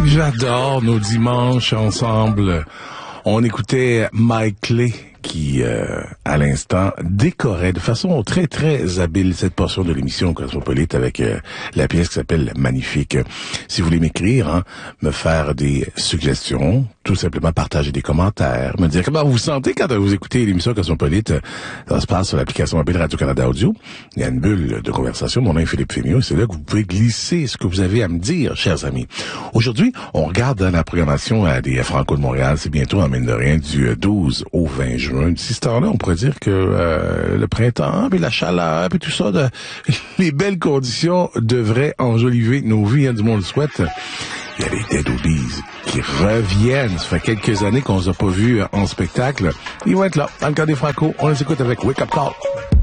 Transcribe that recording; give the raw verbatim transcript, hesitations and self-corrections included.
J'adore nos dimanches ensemble. On écoutait Mike Clay qui, euh, à l'instant, décorait de façon très, très habile cette portion de l'émission Cosmopolite avec euh, la pièce qui s'appelle Magnifique. Si vous voulez m'écrire, hein, me faire des suggestions, tout simplement partager des commentaires, me dire comment vous vous sentez quand vous écoutez l'émission Cosmopolite. Ça se passe sur l'application mobile Radio-Canada Audio. Il y a une bulle de conversation. Mon nom est Philippe Fémieux. C'est là que vous pouvez glisser ce que vous avez à me dire, chers amis. Aujourd'hui, on regarde dans la programmation à des Franco de Montréal. C'est bientôt, en mine de rien, du douze au vingt juin. D'ici ce temps-là, on pourrait dire que euh, le printemps, puis la chaleur, puis tout ça, de, les belles conditions devraient enjoliver nos vies, hein, du monde le souhaite. Il y a les Dead Obies qui reviennent. Ça fait quelques années qu'on les a pas vus en spectacle. Ils vont être là, dans le cas des Franco. On les écoute avec Wake Up Call.